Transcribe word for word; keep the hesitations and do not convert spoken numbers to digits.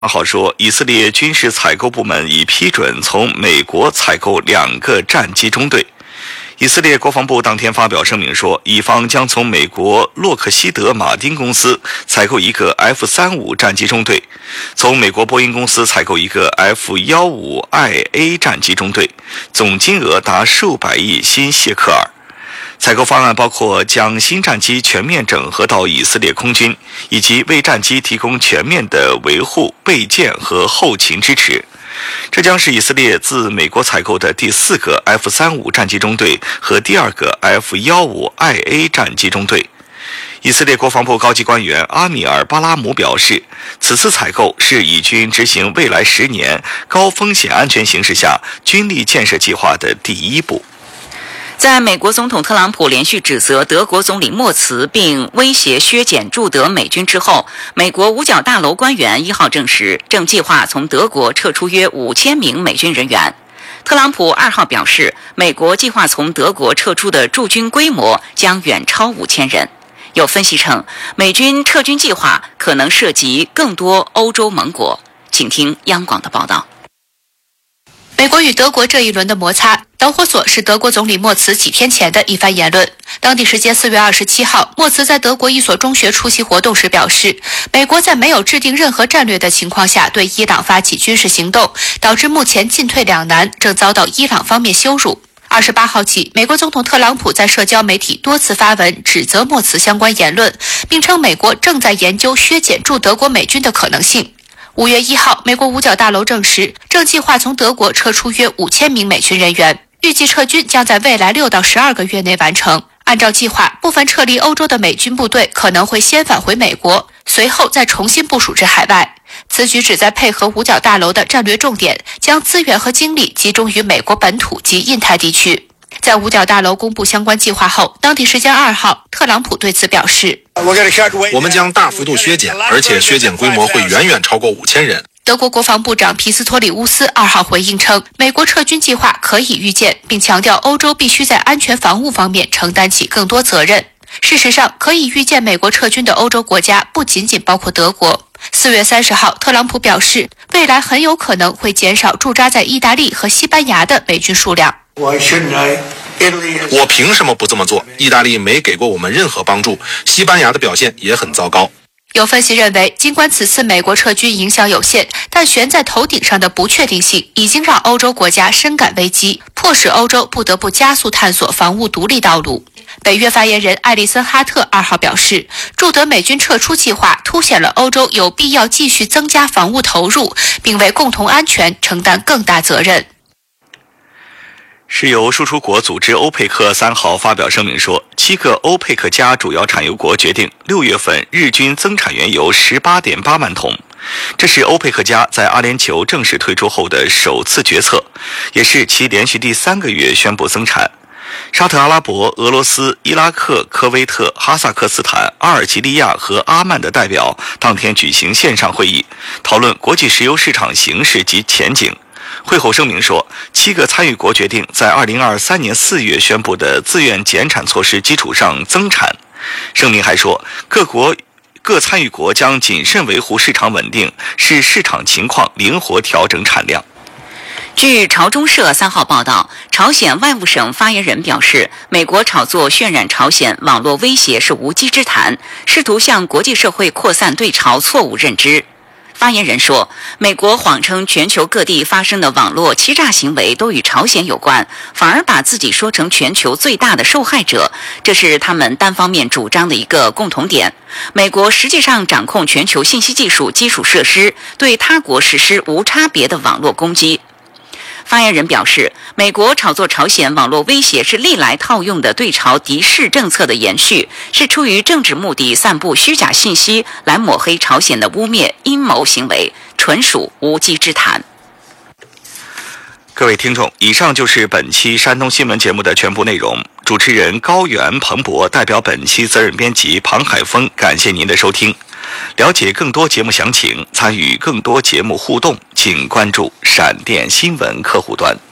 号说，以色列军事采购部门已批准从美国采购两个战机中队。以色列国防部当天发表声明说，以方将从美国洛克希德马丁公司采购一个 F 三十五 战机中队，从美国波音公司采购一个 F 十五 I A 战机中队，总金额达数百亿新谢克尔。采购方案包括将新战机全面整合到以色列空军，以及为战机提供全面的维护、备件和后勤支持。这将是以色列自美国采购的第四个 F 三十五 战机中队和第二个 F 十五 I A 战机中队。以色列国防部高级官员阿米尔·巴拉姆表示，此次采购是以军执行未来十年高风险安全形势下军力建设计划的第一步。 在美国总统特朗普连续指责德国总理默茨并威胁削减驻德美军之后，美国五角大楼官员一号证实，正计划从德国撤出约五千名美军人员。特朗普二号表示，美国计划从德国撤出的驻军规模将远超五千人。有分析称，美军撤军计划可能涉及更多欧洲盟国。请听央广的报道。 美国与德国这一轮的摩擦，导火索是德国总理默茨几天前的一番言论。当地时间四月二十七号，默茨在德国一所中学出席活动时表示，美国在没有制定任何战略的情况下对伊朗发起军事行动，导致目前进退两难，正遭到伊朗方面羞辱。二十八号起，美国总统特朗普在社交媒体多次发文指责默茨相关言论，并称美国正在研究削减驻德国美军的可能性。五月一号，美国五角大楼证实，正计划从德国撤出约五千名美军人员，预计撤军将在未来六到十二个月内完成。按照计划，部分撤离欧洲的美军部队可能会先返回美国，随后再重新部署至海外。此举旨在配合五角大楼的战略重点，将资源和精力集中于美国本土及印太地区。在五角大楼公布相关计划后，当地时间二号，特朗普对此表示， 我们将大幅度削减，而且削减规模会远远超过五千人。 德国国防部长皮斯托里乌斯二号回应称，美国撤军计划可以预见，并强调欧洲必须在安全防务方面承担起更多责任。事实上，可以预见美国撤军的欧洲国家不仅仅包括德国。四月三十号，特朗普表示，未来很有可能会减少驻扎在意大利和西班牙的美军数量。 我凭什么不这么做？意大利没给过我们任何帮助，西班牙的表现也很糟糕。 有分析认为，尽管此次美国撤军影响有限，但悬在头顶上的不确定性已经让欧洲国家深感危机，迫使欧洲不得不加速探索防务独立道路。北约发言人艾利森哈特二号表示，驻德美军撤出计划凸显了欧洲有必要继续增加防务投入，并为共同安全承担更大责任。 石油输出国组织欧佩克三号发表声明说，七个欧佩克加主要产油国决定六月份日均增产原油 十八点八万桶，这是欧佩克加在阿联酋正式退出后的首次决策，也是其连续第三个月宣布增产。沙特阿拉伯、俄罗斯、伊拉克、科威特、哈萨克斯坦、阿尔及利亚和阿曼的代表当天举行线上会议，讨论国际石油市场形势及前景。会后声明说，七个参与国决定在二零二三年四月宣布的自愿减产措施基础上增产。声明还说，各国各参与国将谨慎维护市场稳定，视市场情况灵活调整产量。 据朝中社三号报道，朝鲜外务省发言人表示，美国炒作渲染朝鲜网络威胁是无稽之谈，试图向国际社会扩散对朝错误认知。发言人说，美国谎称全球各地发生的网络欺诈行为都与朝鲜有关，反而把自己说成全球最大的受害者，这是他们单方面主张的一个共同点。美国实际上掌控全球信息技术基础设施，对他国实施无差别的网络攻击。发言人表示，美国炒作朝鲜网络威胁是历来套用的对朝敌视政策的延续，是出于政治目的散布虚假信息来抹黑朝鲜的污蔑阴谋行为，纯属无稽之谈。 各位听众，以上就是本期山东新闻节目的全部内容。主持人高原、彭博代表本期责任编辑庞海峰，感谢您的收听。了解更多节目详情，参与更多节目互动，请关注闪电新闻客户端。